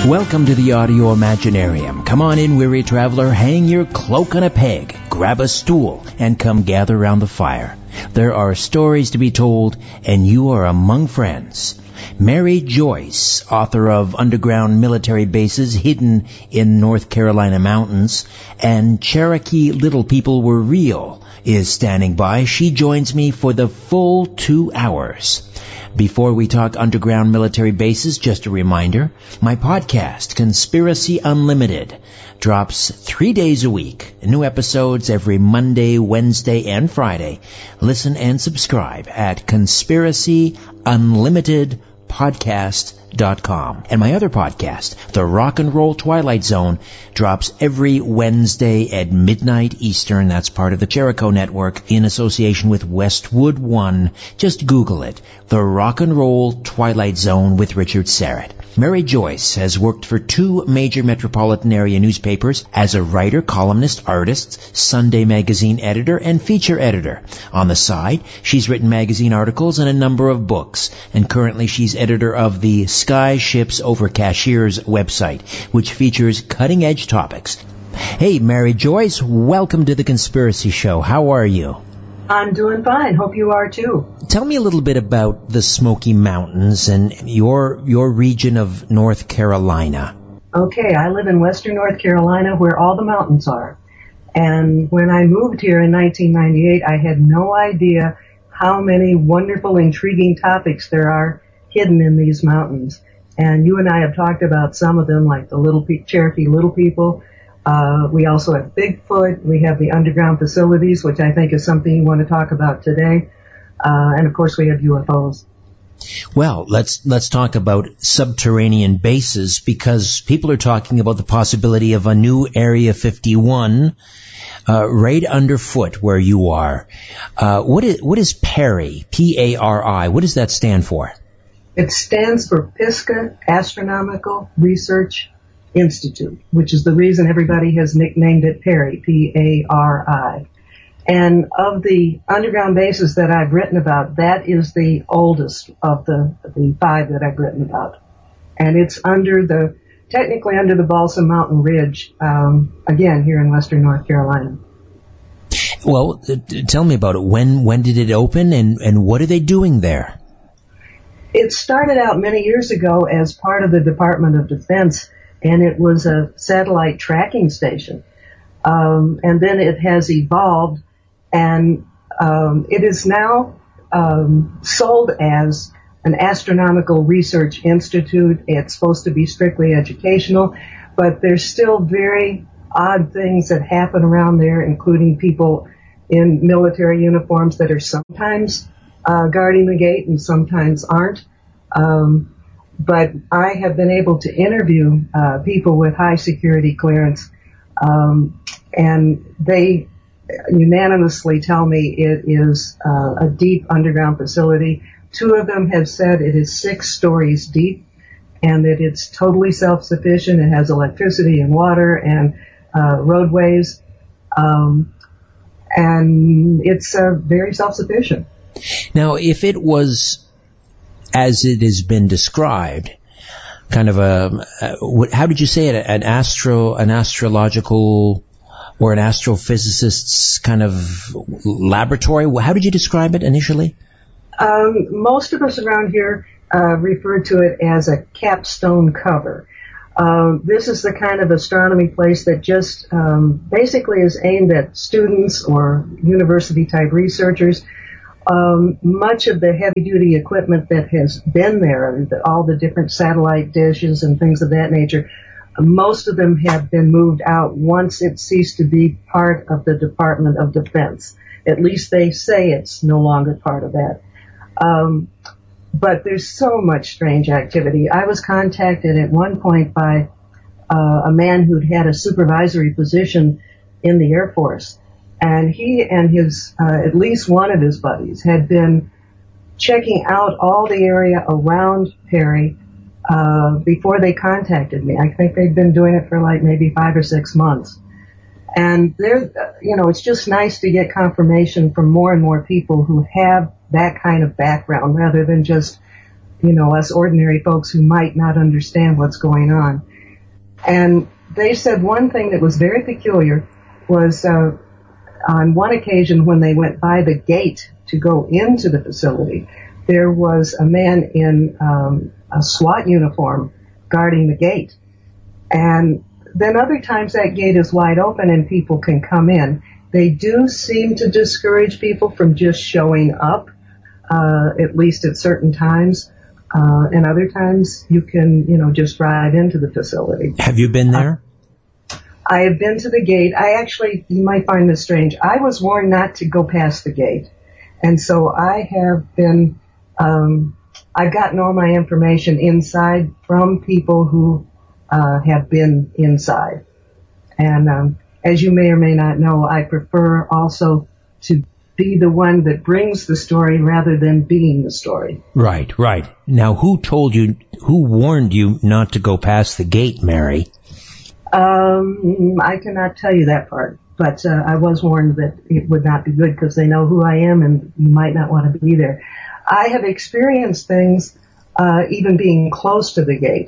Welcome to the Audio Imaginarium. Come on in, weary traveler, hang your cloak on a peg, grab a stool, and come gather round the fire. There are stories to be told, and you are among friends. Mary Joyce, author of Underground Military Bases Hidden in North Carolina Mountains, and Cherokee Little People Were Real, is standing by. She joins me for the full 2 hours. Before we talk underground military bases, just a reminder, my podcast, Conspiracy Unlimited, drops 3 days a week. New episodes every Monday, Wednesday, and Friday. Listen and subscribe at conspiracyunlimitedpodcast.com. And my other podcast, The Rock and Roll Twilight Zone, drops every Wednesday at midnight Eastern. That's part of the Jericho Network in association with Westwood One. Just Google it. The Rock and Roll Twilight Zone with Richard Serrett. Mary Joyce has worked for 2 major metropolitan area newspapers as a writer, columnist, artist, Sunday magazine editor, and feature editor. On the side, she's written magazine articles and a number of books, and currently she's editor of the Sky Ships Over Cashiers website, which features cutting-edge topics. Hey, Mary Joyce, welcome to the Conspiracy Show. How are you? I'm doing fine. Hope you are too. Tell me a little bit about the Smoky Mountains and your region of North Carolina. Okay, I live in western North Carolina where all the mountains are. And when I moved here in 1998, I had no idea how many wonderful, intriguing topics there are hidden in these mountains. And you and I have talked about some of them, like the Cherokee Little People. We also have Bigfoot. We have the underground facilities, which I think is something you want to talk about today. And of course, we have UFOs. Well, let's talk about subterranean bases, because people are talking about the possibility of a new Area 51 right underfoot where you are. What is PARI? P-A-R-I. What does that stand for? It stands for Pisgah Astronomical Research Institute, which is the reason everybody has nicknamed it PARI, P-A-R-I. And of the underground bases that I've written about, that is the oldest of the 5 that I've written about. And it's technically under the Balsam Mountain Ridge, again, here in western North Carolina. Well, tell me about it. When did it open, and what are they doing there? It started out many years ago as part of the Department of Defense, and it was a satellite tracking station. And then it has evolved, and it is now sold as an astronomical research institute. It's supposed to be strictly educational, but there's still very odd things that happen around there, including people in military uniforms that are sometimes guarding the gate and sometimes aren't. But I have been able to interview people with high security clearance, and they unanimously tell me it is a deep underground facility. 2 of them have said it is 6 stories deep, and that it's totally self-sufficient. It has electricity and water and roadways, and it's very self-sufficient. Now, if it was, as it has been described, kind of how did you say it? An astrological or an astrophysicist's kind of laboratory? How did you describe it initially? Most of us around here refer to it as a capstone cover. This is the kind of astronomy place that just basically is aimed at students or university-type researchers. Much of the heavy-duty equipment that has been there, all the different satellite dishes and things of that nature, most of them have been moved out once it ceased to be part of the Department of Defense. At least they say it's no longer part of that. But there's so much strange activity. I was contacted at one point by a man who'd had a supervisory position in the Air Force. And he and his, at least one of his buddies had been checking out all the area around PARI before they contacted me. I think they'd been doing it for like maybe 5 or 6 months. And it's just nice to get confirmation from more and more people who have that kind of background rather than just, us ordinary folks who might not understand what's going on. And they said one thing that was very peculiar was on one occasion when they went by the gate to go into the facility, there was a man in a SWAT uniform guarding the gate. And then other times that gate is wide open and people can come in. They do seem to discourage people from just showing up, at least at certain times. And other times you can, just drive into the facility. Have you been there? I have been to the gate. You might find this strange. I was warned not to go past the gate. And so I have been, I've gotten all my information inside from people who have been inside. And as you may or may not know, I prefer also to be the one that brings the story rather than being the story. Right, right. Now, who warned you not to go past the gate, Mary? I cannot tell you that part, but I was warned that it would not be good because they know who I am and you might not want to be there. I have experienced things even being close to the gate.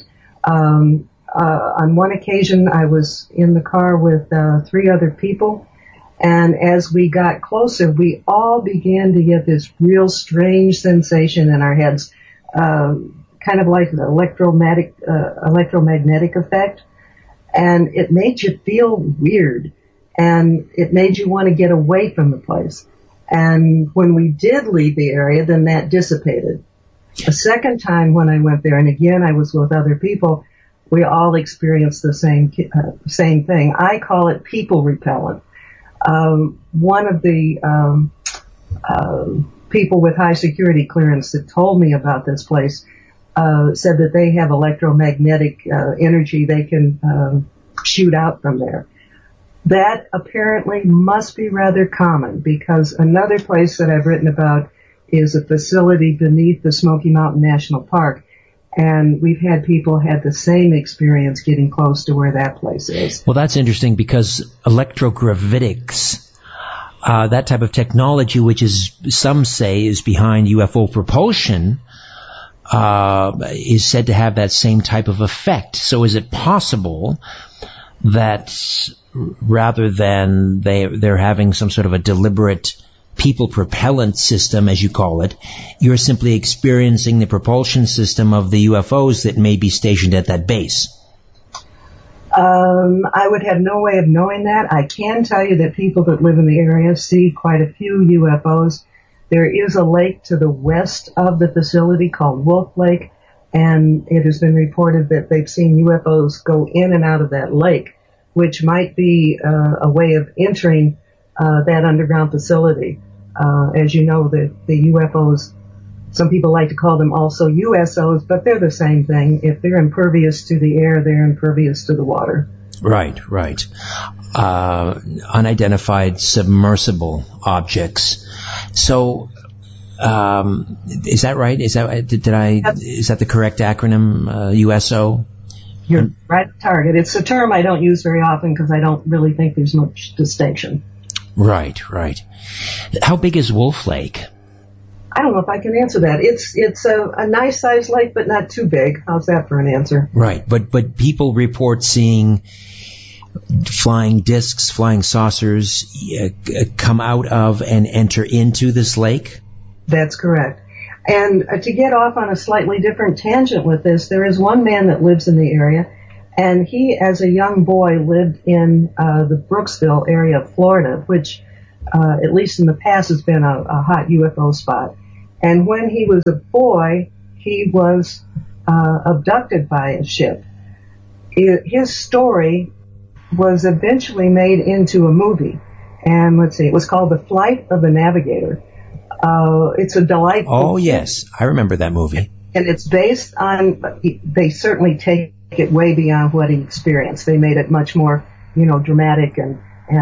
On one occasion, I was in the car with 3 other people, and as we got closer, we all began to get this real strange sensation in our heads, kind of like an electromagnetic effect. And it made you feel weird, and it made you want to get away from the place. And when we did leave the area, then that dissipated. A second time when I went there, and again I was with other people, we all experienced the same thing. I call it people repellent. One of the people with high security clearance that told me about this place said that they have electromagnetic energy they can shoot out from there. That apparently must be rather common, because another place that I've written about is a facility beneath the Smoky Mountain National Park, and we've had people had the same experience getting close to where that place is. Well, that's interesting, because electrogravitics, that type of technology, which is, some say, is behind UFO propulsion, is said to have that same type of effect. So is it possible that rather than they're having some sort of a deliberate people propellant system, as you call it, you're simply experiencing the propulsion system of the UFOs that may be stationed at that base? I would have no way of knowing that. I can tell you that people that live in the area see quite a few UFOs. There is a lake to the west of the facility called Wolf Lake, and it has been reported that they've seen UFOs go in and out of that lake, which might be a way of entering that underground facility. As you know, the UFOs, some people like to call them also USOs, but they're the same thing. If they're impervious to the air, they're impervious to the water. Right, right. Unidentified submersible objects. So, is that right? Is that the correct acronym, USO? You're right at target. It's a term I don't use very often because I don't really think there's much distinction. Right, right. How big is Wolf Lake? I don't know if I can answer that. It's a nice sized lake, but not too big. How's that for an answer? Right, but people report seeing flying discs, flying saucers come out of and enter into this lake? That's correct. And to get off on a slightly different tangent with this, there is one man that lives in the area, and he, as a young boy, lived in the Brooksville area of Florida, which, at least in the past, has been a hot UFO spot. And when he was a boy, he was abducted by a ship. His story was eventually made into a movie. And let's see, it was called The Flight of the Navigator. It's a delightful. Oh, yes. I remember that movie. And it's based on, they certainly take it way beyond what he experienced. They made it much more, dramatic and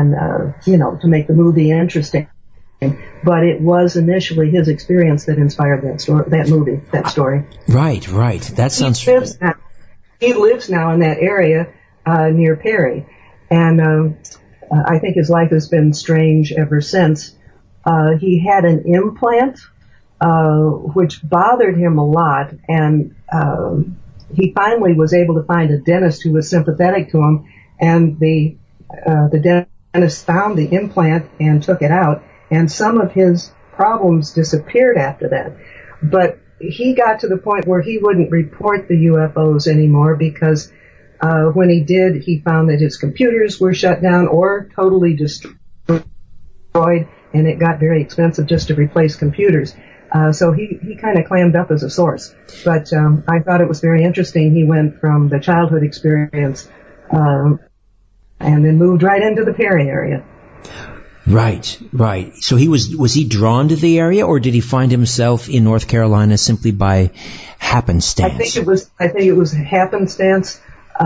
to make the movie interesting. But it was initially his experience that inspired that story. Right, right. That sounds. He lives now in that area near Perry, and I think his life has been strange ever since. He had an implant which bothered him a lot, and he finally was able to find a dentist who was sympathetic to him, and the dentist found the implant and took it out, and some of his problems disappeared after that. But he got to the point where he wouldn't report the UFOs anymore because when he did, he found that his computers were shut down or totally destroyed, and it got very expensive just to replace computers. So he kind of clammed up as a source. But I thought it was very interesting. He went from the childhood experience and then moved right into the Perry area. Right. So was he drawn to the area, or did he find himself in North Carolina simply by happenstance? I think it was happenstance.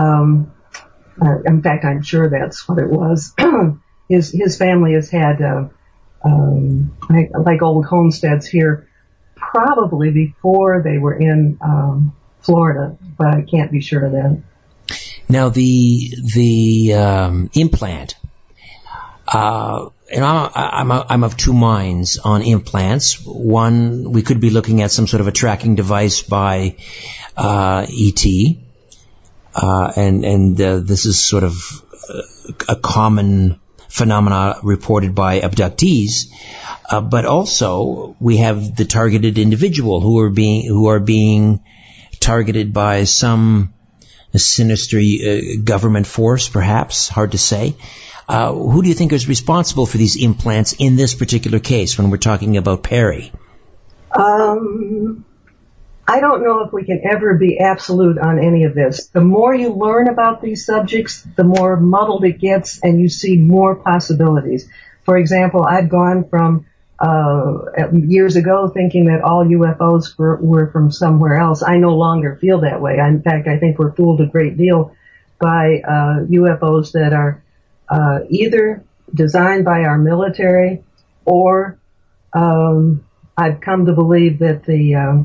In fact, I'm sure that's what it was. His family has had like old homesteads here, probably before they were in Florida, but I can't be sure of that. Now the implant. And I'm of two minds on implants. One, we could be looking at some sort of a tracking device by ET, and this is sort of a common phenomena reported by abductees. But also, we have the targeted individual who are being targeted by some sinister government force, perhaps, hard to say. Who do you think is responsible for these implants in this particular case when we're talking about Perry? I don't know if we can ever be absolute on any of this. The more you learn about these subjects, the more muddled it gets, and you see more possibilities. For example, I've gone from years ago thinking that all UFOs were from somewhere else. I no longer feel that way. In fact, I think we're fooled a great deal by UFOs that are either designed by our military, or I've come to believe that the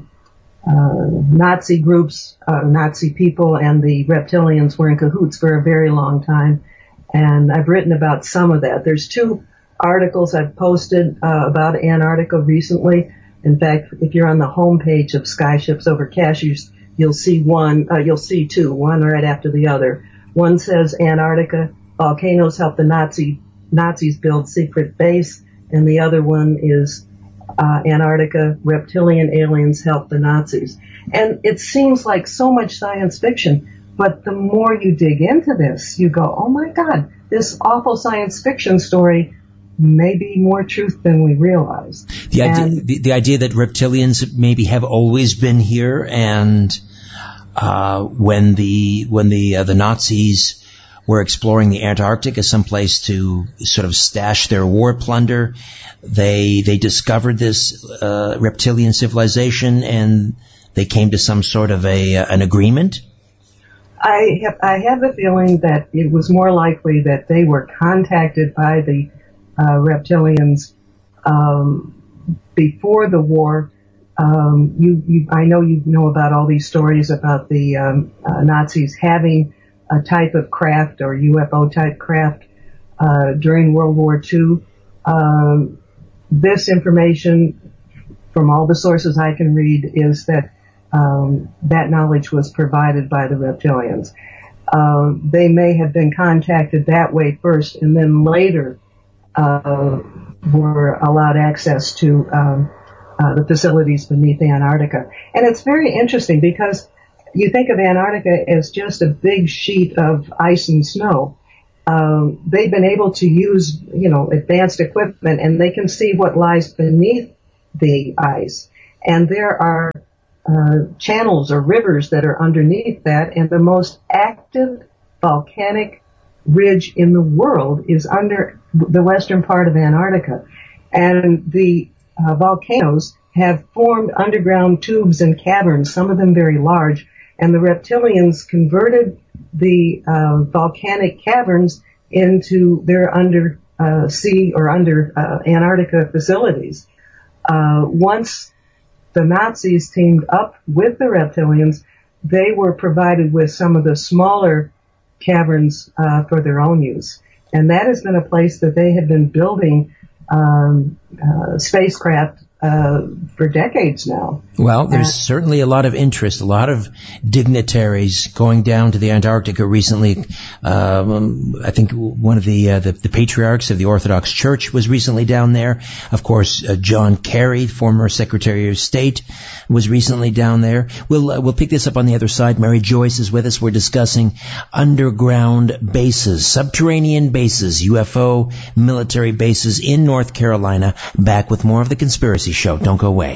Nazi groups, Nazi people, and the reptilians were in cahoots for a very long time. And I've written about some of that. There's 2 articles I've posted about Antarctica recently. In fact, if you're on the homepage of Skyships Over Cashews, you'll see 2, one right after the other. One says Antarctica, volcanoes help the Nazis build secret base, and the other one is Antarctica, reptilian aliens help the Nazis. And it seems like so much science fiction, but the more you dig into this, you go, oh my God, this awful science fiction story may be more truth than we realize. The idea that reptilians maybe have always been here, and when the Nazis were exploring the Antarctic as some place to sort of stash their war plunder, they discovered this reptilian civilization, and they came to some sort of an agreement. I have the feeling that it was more likely that they were contacted by the reptilians before the war. I know you know about all these stories about the Nazis having a type of craft or UFO type craft during World War II. This information, from all the sources I can read, is that that knowledge was provided by the reptilians. They may have been contacted that way first, and then later were allowed access to the facilities beneath Antarctica. And it's very interesting because you think of Antarctica as just a big sheet of ice and snow. They've been able to use, advanced equipment, and they can see what lies beneath the ice. And there are channels or rivers that are underneath that, and the most active volcanic ridge in the world is under the western part of Antarctica. And the volcanoes have formed underground tubes and caverns, some of them very large, and the reptilians converted the volcanic caverns into their sea or under Antarctica facilities. Once the Nazis teamed up with the reptilians, they were provided with some of the smaller caverns for their own use. And that has been a place that they have been building spacecraft for decades now. Well, there's certainly a lot of interest, a lot of dignitaries going down to the Antarctica recently. I think one of the patriarchs of the Orthodox Church was recently down there. Of course, John Kerry, former Secretary of State, was recently down there. We'll pick this up on the other side. Mary Joyce is with us. We're discussing underground bases, subterranean bases, UFO military bases in North Carolina. Back with more of The Conspiracy Show. Don't go away.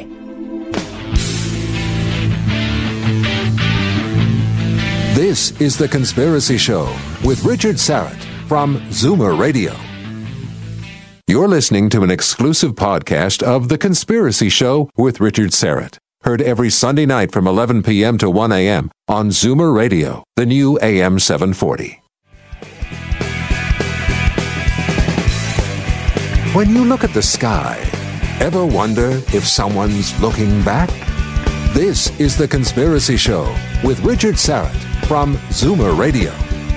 This is The Conspiracy Show with Richard Syrett from Zoomer Radio. You're listening to an exclusive podcast of The Conspiracy Show with Richard Syrett. Heard every Sunday night from 11 p.m. to 1 a.m. on Zoomer Radio, the new AM 740. When you look at the sky, ever wonder if someone's looking back? This is The Conspiracy Show with Richard Syrett from Zoomer Radio.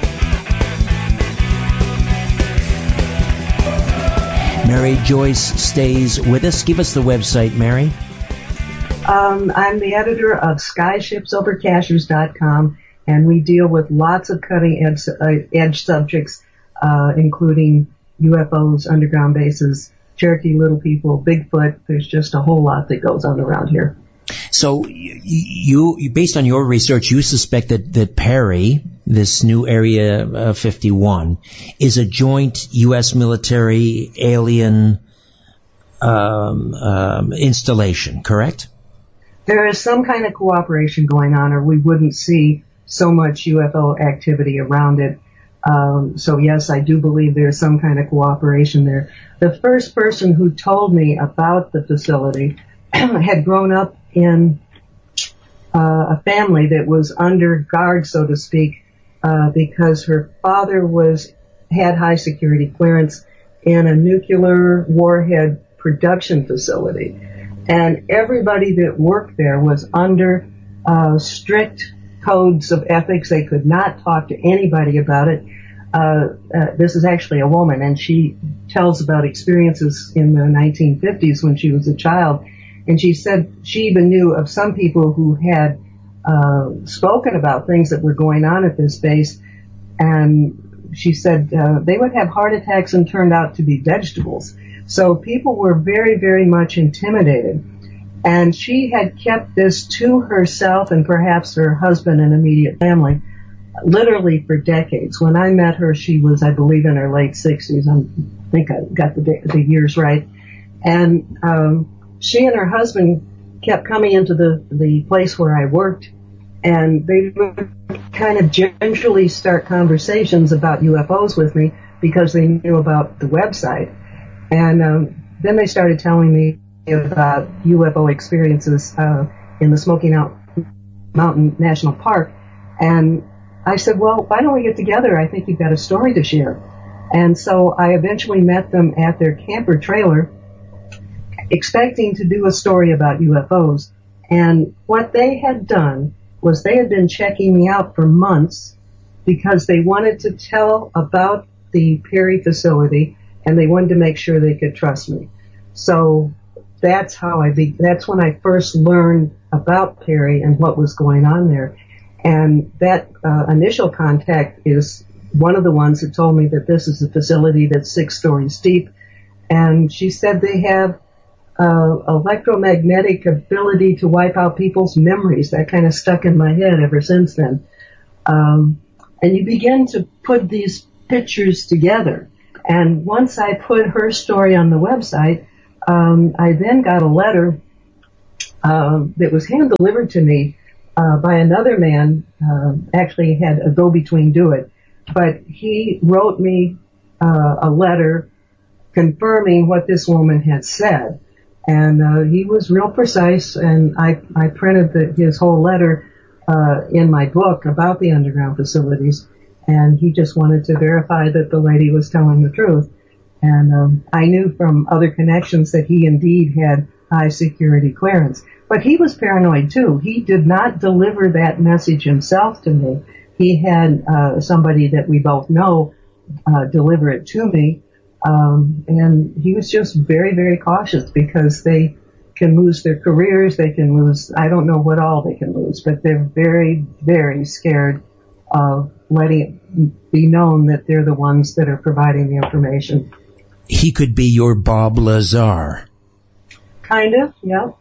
Mary Joyce stays with us. Give us the website, Mary. I'm the editor of SkyshipsOverCachers.com, and we deal with lots of cutting-edge subjects, including UFOs, underground bases, Cherokee Little People, Bigfoot. There's just a whole lot that goes on around here. So you based on your research, you suspect that Perry, this new Area 51, is a joint U.S. military alien installation, correct? There is some kind of cooperation going on, or we wouldn't see so much UFO activity around it. So yes, I do believe there's some kind of cooperation there. The first person who told me about the facility had grown up in a family that was under guard, so to speak, because her father had high security clearance in a nuclear warhead production facility. And everybody that worked there was under strict codes of ethics. They could not talk to anybody about it. This is actually a woman, and she tells about experiences in the 1950s when she was a child. And she said she even knew of some people who had spoken about things that were going on at this base. And she said they would have heart attacks and turned out to be vegetables. So people were very, very much intimidated. And she had kept this to herself and perhaps her husband and immediate family literally for decades. When I met her, she was, I believe, in her late 60s. I think I got the years right. And she and her husband kept coming into the place where I worked, and they would kind of gingerly start conversations about UFOs with me because they knew about the website. And then they started telling me about UFO experiences in the Smoky Mountain National Park. And I said, well, why don't we get together? I think you've got a story to share. And so I eventually met them at their camper trailer, expecting to do a story about UFOs. And what they had done was they had been checking me out for months because they wanted to tell about the Perry facility, and they wanted to make sure they could trust me. So that's how that's when I first learned about Perry and what was going on there. And that initial contact is one of the ones that told me that this is a facility that's 6 stories deep. And she said they have electromagnetic ability to wipe out people's memories. That kind of stuck in my head ever since then. And you begin to put these pictures together. And once I put her story on the website, I then got a letter that was hand-delivered to me by another man. Actually had a go-between do it. But he wrote me a letter confirming what this woman had said. And he was real precise, and I printed his whole letter in my book about the underground facilities. And he just wanted to verify that the lady was telling the truth. And I knew from other connections that he indeed had high security clearance. But he was paranoid too. He did not deliver that message himself to me. He had somebody that we both know deliver it to me. And he was just very, very cautious because they can lose their careers. They can lose, I don't know what all they can lose, but they're very, very scared of letting it be known that they're the ones that are providing the information. He could be your Bob Lazar. Kind of, yep.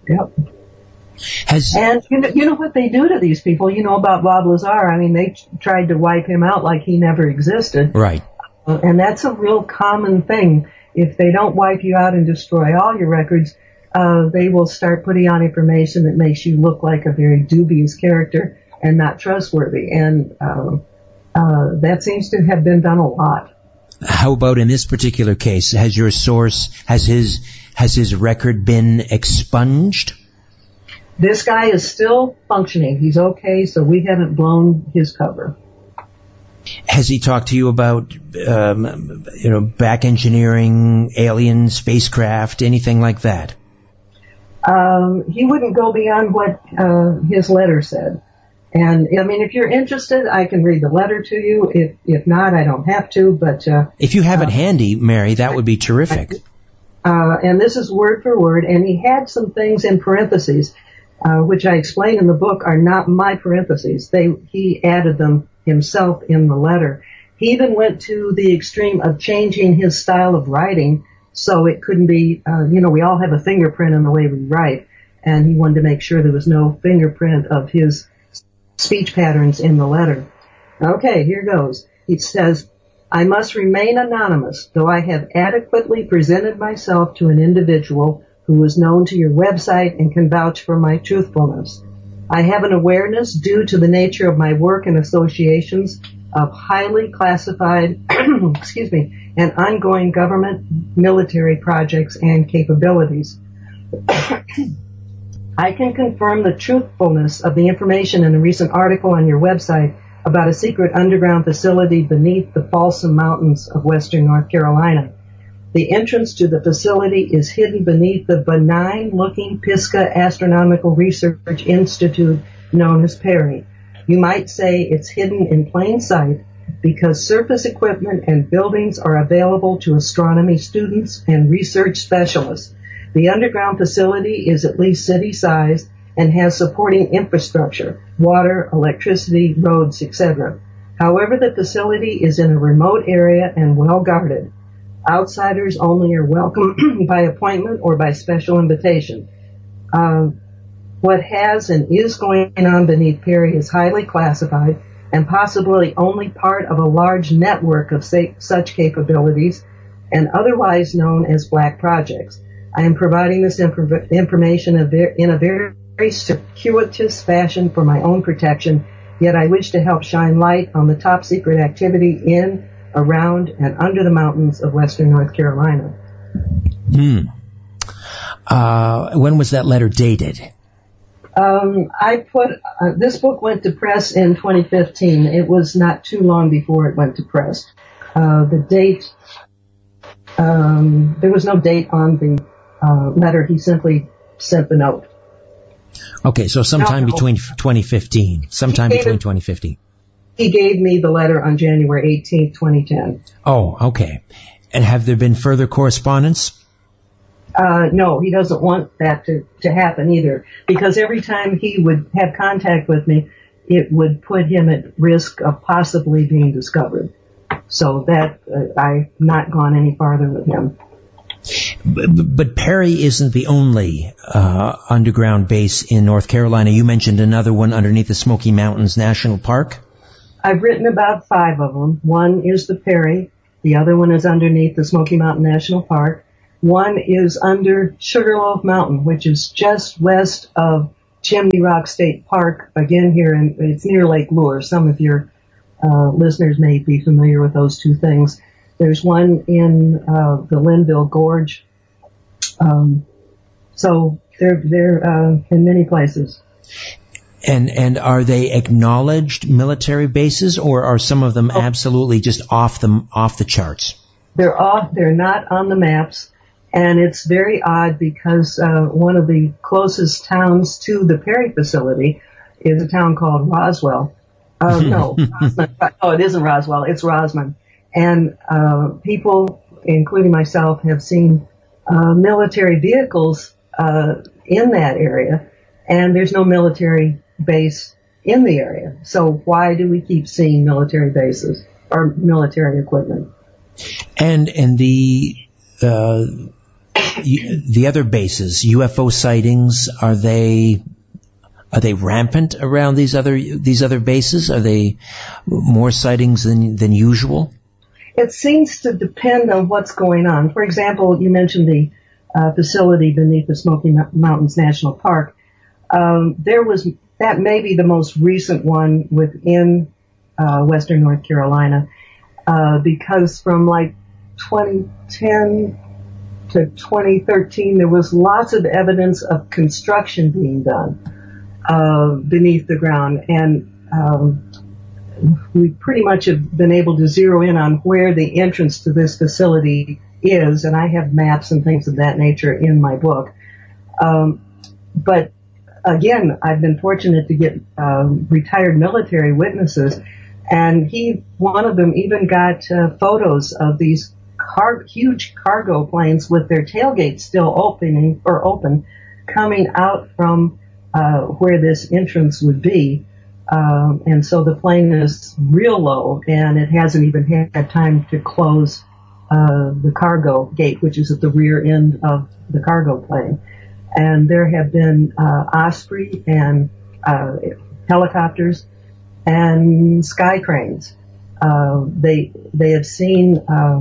And you know what they do to these people? You know about Bob Lazar. I mean, they tried to wipe him out like he never existed. Right. And that's a real common thing. If they don't wipe you out and destroy all your records, they will start putting on information that makes you look like a very dubious character and not trustworthy. And that seems to have been done a lot. How about in this particular case? Has your source, has his record been expunged? This guy is still functioning. He's okay, so we haven't blown his cover. Has he talked to you about, back engineering, alien spacecraft, anything like that? He wouldn't go beyond what his letter said. And, I mean, if you're interested, I can read the letter to you. If not, I don't have to, but... if you have it handy, Mary, that would be terrific. And this is word for word, and he had some things in parentheses, which I explain in the book are not my parentheses. He added them himself in the letter. He even went to the extreme of changing his style of writing so it couldn't be, we all have a fingerprint in the way we write, and he wanted to make sure there was no fingerprint of his speech patterns in the letter. Okay, here goes. He says, I must remain anonymous, though I have adequately presented myself to an individual who is known to your website and can vouch for my truthfulness. I have an awareness due to the nature of my work and associations of highly classified, and ongoing government military projects and capabilities. I can confirm the truthfulness of the information in a recent article on your website about a secret underground facility beneath the Folsom Mountains of western North Carolina. The entrance to the facility is hidden beneath the benign-looking Pisgah Astronomical Research Institute known as PERI. You might say it's hidden in plain sight because surface equipment and buildings are available to astronomy students and research specialists. The underground facility is at least city-sized and has supporting infrastructure, water, electricity, roads, etc. However, the facility is in a remote area and well guarded. Outsiders only are welcome by appointment or by special invitation. What has and is going on beneath PERI is highly classified and possibly only part of a large network of such capabilities and otherwise known as black projects. I am providing this information in a very circuitous fashion for my own protection, yet I wish to help shine light on the top secret activity in, around, and under the mountains of western North Carolina. When was that letter dated? This book went to press in 2015. It was not too long before it went to press. The date, there was no date on the letter. He simply sent the note. Okay, so sometime between 2015. Between 2015. He gave me the letter on January 18th, 2010. Oh, okay. And have there been further correspondence? No, he doesn't want that to happen either, because every time he would have contact with me, it would put him at risk of possibly being discovered. So that I've not gone any farther with him. But PERI isn't the only underground base in North Carolina. You mentioned another one underneath the Smoky Mountains National Park. I've written about 5 of them. One is the PERI. The other one is underneath the Smoky Mountain National Park. One is under Sugarloaf Mountain, which is just west of Chimney Rock State Park, again here, and it's near Lake Lure. Some of your listeners may be familiar with those two things. There's one in the Linville Gorge. So they're in many places. And are they acknowledged military bases, or are some of them absolutely just off the charts? They're not on the maps, and it's very odd because one of the closest towns to the PERI facility is a town called Roswell. Rosman. Oh, it isn't Roswell. It's Rosman. And people, including myself, have seen military vehicles in that area, and there's no military base in the area. So why do we keep seeing military bases or military equipment? And the other bases, UFO sightings, are they rampant around these other bases? Are they more sightings than usual? It seems to depend on what's going on. For example, you mentioned the facility beneath the Smoky Mountains National Park. That may be the most recent one within Western North Carolina, because from like 2010 to 2013, there was lots of evidence of construction being done beneath the ground, and we pretty much have been able to zero in on where the entrance to this facility is, and I have maps and things of that nature in my book. But again, I've been fortunate to get retired military witnesses, and one of them even got photos of these huge cargo planes with their tailgates still open, coming out from where this entrance would be. And so the plane is real low, and it hasn't even had time to close the cargo gate, which is at the rear end of the cargo plane. And there have been Osprey and helicopters and sky cranes. They have seen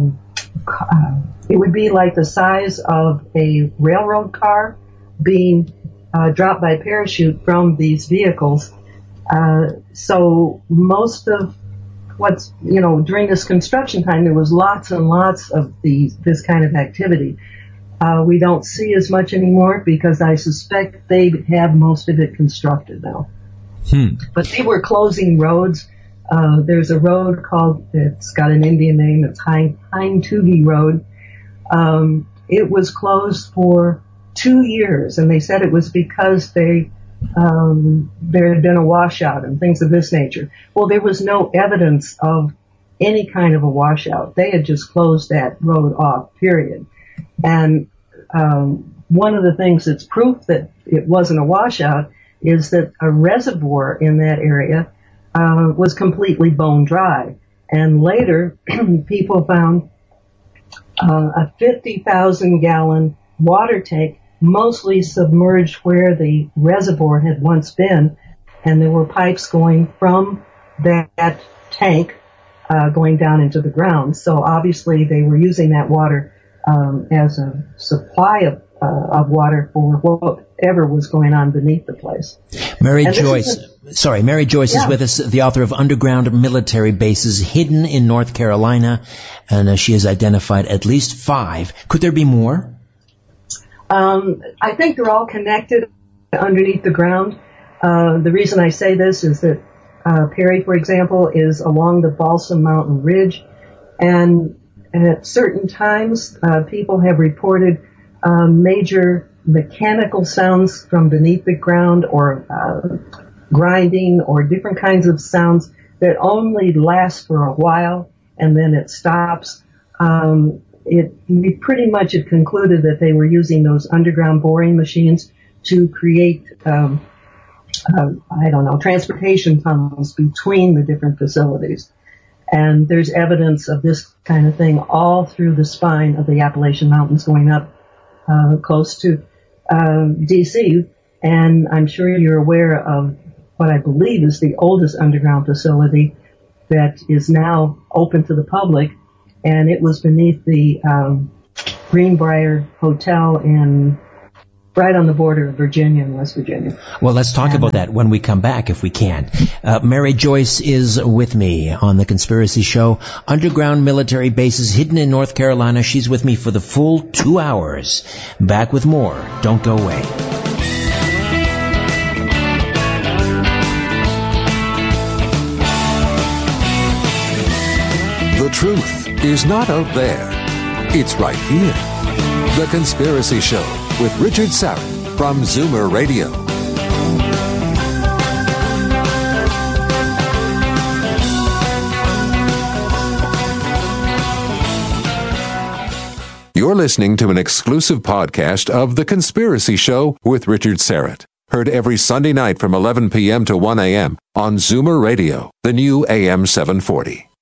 it would be like the size of a railroad car being dropped by parachute from these vehicles. So most of during this construction time, there was lots and lots of this kind of activity. We don't see as much anymore because I suspect they have most of it constructed now. But they were closing roads. There's a road it's got an Indian name, it's Hind-Toogie Road. It was closed for 2 years, and they said it was because there had been a washout and things of this nature. Well, there was no evidence of any kind of a washout. They had just closed that road off, period. And one of the things that's proof that it wasn't a washout is that a reservoir in that area was completely bone dry. And later, people found a 50,000-gallon water tank mostly submerged where the reservoir had once been, and there were pipes going from that tank going down into the ground. So obviously they were using that water as a supply of water for whatever was going on beneath the place. Mary Joyce is with us, the author of Underground Military Bases Hidden in North Carolina, and she has identified at least 5. Could there be more? I think they're all connected underneath the ground. The reason I say this is that Perry, for example, is along the Balsam Mountain Ridge, and at certain times people have reported major mechanical sounds from beneath the ground, or grinding, or different kinds of sounds that only last for a while and then it stops. We pretty much had concluded that they were using those underground boring machines to create, transportation tunnels between the different facilities. And there's evidence of this kind of thing all through the spine of the Appalachian Mountains going up close to D.C. And I'm sure you're aware of what I believe is the oldest underground facility that is now open to the public, and it was beneath the Greenbrier Hotel right on the border of Virginia and West Virginia. Well, let's talk about that when we come back, if we can. Mary Joyce is with me on The Conspiracy Show. Underground military bases hidden in North Carolina. She's with me for the full 2 hours. Back with more. Don't go away. The truth is not out there. It's right here. The Conspiracy Show with Richard Syrett from Zoomer Radio. You're You're listening to an exclusive podcast of The Conspiracy Show with Richard Syrett. Heard every Sunday night from 11 p.m. to 1 a.m. on Zoomer Radio, the new AM 740.